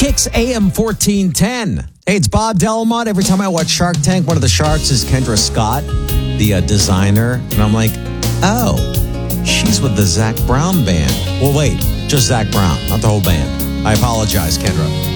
Kicks AM 1410. Hey, it's Bob Delmont. Every time I watch Shark Tank, one of the sharks is Kendra Scott, the designer. And I'm like, oh, she's with the Zac Brown band. Well, wait, just Zac Brown, not the whole band. I apologize, Kendra.